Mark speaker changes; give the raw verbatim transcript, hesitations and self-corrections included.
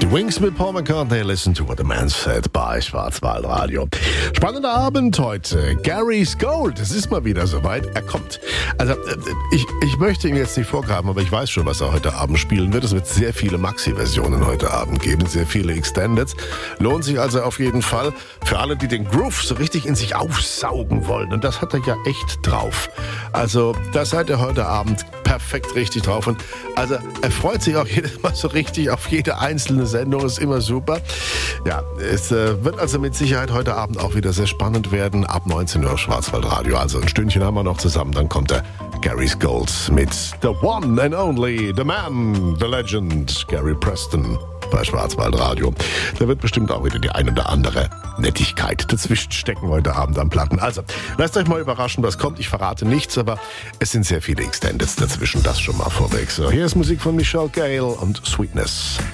Speaker 1: The Wings mit Paul McCartney, listen to what the man said bei Schwarzwaldradio. Spannender Abend heute. Gary's Gold, es ist mal wieder soweit, er kommt. Also ich, ich möchte ihn jetzt nicht vorgraben, aber ich weiß schon, was er heute Abend spielen wird. Es wird sehr viele Maxi-Versionen heute Abend geben, sehr viele Extendeds. Lohnt sich also auf jeden Fall für alle, die den Groove so richtig in sich aufsaugen wollen. Und das hat er ja echt drauf. Also da seid ihr heute Abend perfekt richtig drauf. Und also er freut sich auch jedes Mal so richtig auf jede einzelne Sendung, ist immer super. Ja, es äh, wird also mit Sicherheit heute Abend auch wieder sehr spannend werden. Ab neunzehn Uhr Schwarzwaldradio. Also ein Stündchen haben wir noch zusammen. Dann kommt der Gary's Gold mit The One and Only, The Man, The Legend, Gary Preston bei Schwarzwaldradio. Da wird bestimmt auch wieder die ein oder andere Nettigkeit dazwischen stecken heute Abend am Platten. Also, lasst euch mal überraschen, was kommt. Ich verrate nichts, aber es sind sehr viele Extendeds dazwischen. Das schon mal vorweg. So, hier ist Musik von Michelle Gale und Sweetness.